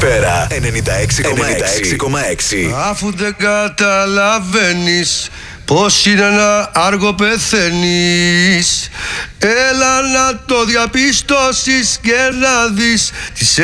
Καλησπέρα 96,6. Αφού δεν καταλαβαίνεις πως είναι να άργο πεθαίνεις, έλα να το διαπιστώσεις και να δεις τις